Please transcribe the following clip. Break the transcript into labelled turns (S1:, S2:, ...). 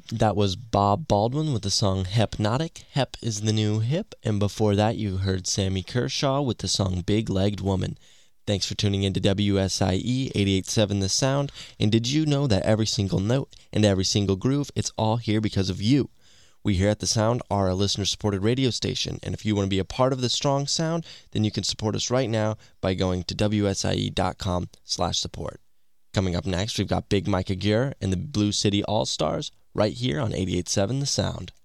S1: That was Bob Baldwin with the song Hypnotic. Hep is the new hip. And before that, you heard Sammy Kershaw with the song Big Legged Woman. Thanks for tuning in to WSIE 88.7 The Sound. And did you know that every single note and every single groove, it's all here because of you? We here at The Sound are a listener-supported radio station, and if you want to be a part of the strong sound, then you can support us right now by going to wsie.com/support. Coming up next, we've got Big Mike Aguirre and the Blue City All-Stars right here on 88.7 The Sound.